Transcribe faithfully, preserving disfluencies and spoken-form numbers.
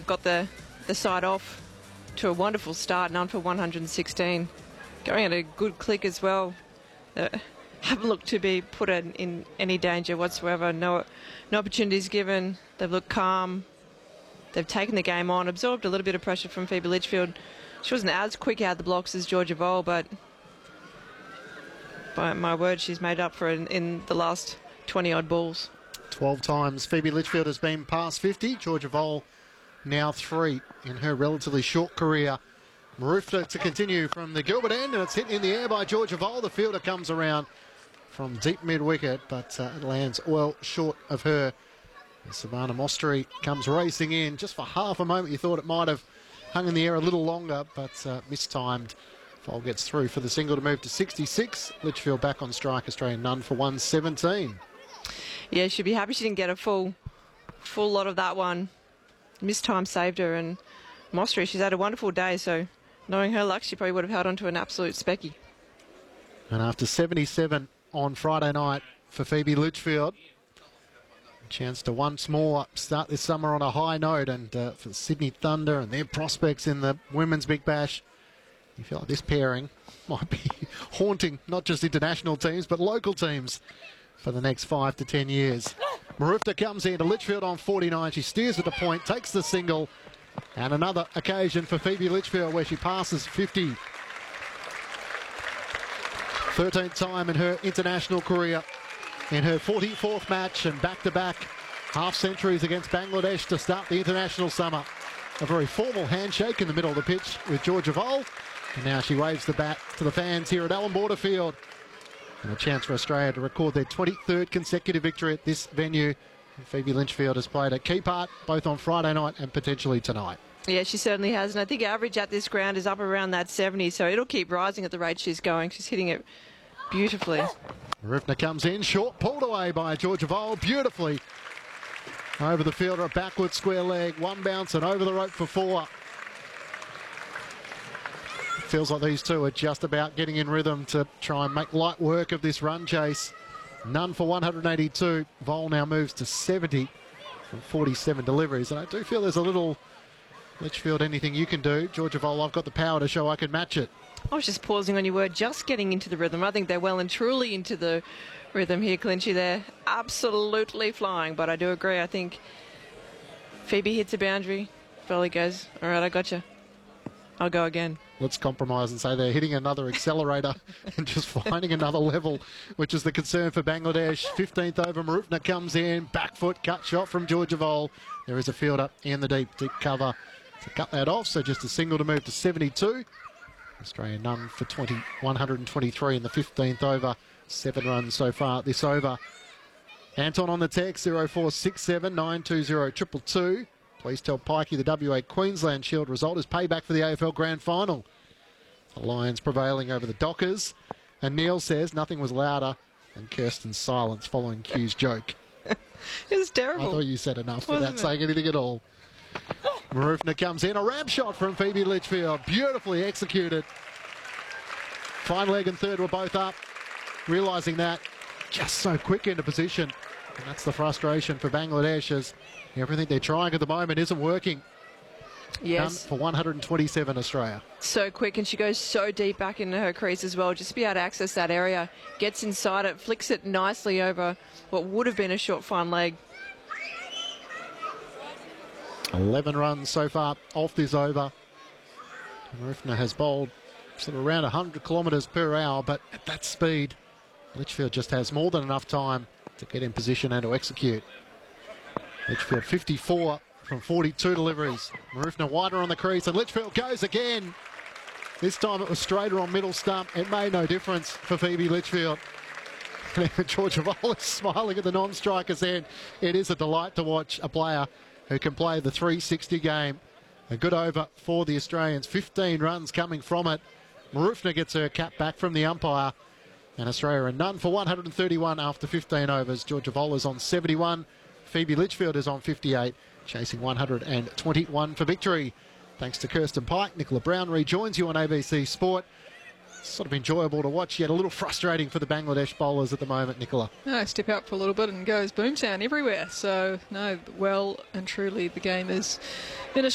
got the, the side off to a wonderful start, none for one hundred sixteen. Going at a good click as well. Uh, haven't looked to be put in, in any danger whatsoever. No, no opportunities given. They've looked calm. They've taken the game on, absorbed a little bit of pressure from Phoebe Litchfield. She wasn't as quick out the blocks as Georgia Voll, but by my word, she's made up for it in, in the last twenty-odd balls. twelve times Phoebe Litchfield has been past fifty. Georgia Voll now three in her relatively short career. Marufna to continue from the Gilbert end, and it's hit in the air by Georgia Voll. The fielder comes around from deep mid-wicket, but uh, it lands well short of her. And Savannah Mostery comes racing in. Just for half a moment you thought it might have hung in the air a little longer, but uh, mistimed. Voll gets through for the single to move to sixty-six. Litchfield back on strike. Australian none for one seventeen. Yeah, she'd be happy she didn't get a full full lot of that one. Missed time saved her, and Mostery, she's had a wonderful day, so knowing her luck, she probably would have held on to an absolute specky. And after seventy-seven on Friday night for Phoebe Litchfield, a chance to once more start this summer on a high note, and uh, for the Sydney Thunder and their prospects in the Women's Big Bash, you feel like this pairing might be haunting not just international teams but local teams for the next five to ten years. Marufna comes in to Litchfield on forty-nine. She steers at the point, takes the single, and another occasion for Phoebe Litchfield where she passes fifty. thirteenth time in her international career, in her forty-fourth match, and back-to-back half centuries against Bangladesh to start the international summer. A very formal handshake in the middle of the pitch with Georgia Voll, and now she waves the bat to the fans here at Allan Border Field. And a chance for Australia to record their twenty-third consecutive victory at this venue. And Phoebe Litchfield has played a key part both on Friday night and potentially tonight. Yeah, she certainly has, and I think average at this ground is up around that seventy, so it'll keep rising at the rate she's going. She's hitting it beautifully. Marufna comes in, short, pulled away by Georgia Voll, beautifully over the fielder, a backward square leg, one bounce and over the rope for four. Feels like these two are just about getting in rhythm to try and make light work of this run chase. None for one hundred eighty-two. Voll now moves to seventy from forty-seven deliveries, and I do feel there's a little Litchfield, anything you can do. Georgia Voll, I've got the power to show I can match it. I was just pausing on your word, just getting into the rhythm. I think they're well and truly into the rhythm here, Clinchy. They're absolutely flying, but I do agree. I think Phoebe hits a boundary. Volley goes, all right, I got you. I'll go again. Let's compromise and say they're hitting another accelerator and just finding another level, which is the concern for Bangladesh. fifteenth over, Marufna comes in, back foot, cut shot from Georgia Voll. There is a fielder in the deep, deep cover to cut that off, so just a single to move to seventy-two. Australia none for twenty, one hundred twenty-three in the fifteenth over. Seven runs so far this over. Anton on the text, zero four six seven nine two zero two two two. Please tell Pikey the W A Queensland Shield result is payback for the A F L Grand Final. The Lions prevailing over the Dockers. And Neil says nothing was louder than Kirsten's silence following Q's joke. It was terrible. I thought you said enough Wasn't without it? saying anything at all. Marufna comes in, a ramp shot from Phoebe Litchfield, beautifully executed. Fine leg and third were both up. Realising that, just so quick into position. And that's the frustration for Bangladesh, as everything they're trying at the moment isn't working. Yes. Done for one hundred twenty-seven Australia. So quick, and she goes so deep back into her crease as well. Just to be able to access that area, gets inside it, flicks it nicely over what would have been a short fine leg. eleven runs so far off this over. Marufna has bowled sort of around one hundred kilometres per hour, but at that speed, Litchfield just has more than enough time to get in position and to execute. Litchfield fifty-four from forty-two deliveries. Marufna wider on the crease, and Litchfield goes again. This time it was straighter on middle stump. It made no difference for Phoebe Litchfield. Georgia Voll is smiling at the non-striker's end. It is a delight to watch a player who can play the three sixty game. A good over for the Australians. fifteen runs coming from it. Marufna gets her cap back from the umpire. And Australia are none for one hundred thirty-one after fifteen overs. Georgia Voll is on seventy-one. Phoebe Litchfield is on fifty-eight, chasing one hundred twenty-one for victory. Thanks to Kirsten Pike, Nicola Brown rejoins you on A B C Sport. Sort of enjoyable to watch, yet a little frustrating for the Bangladesh bowlers at the moment, Nicola. No, step out for a little bit and goes boom sound everywhere. So, no, well and truly the game is in a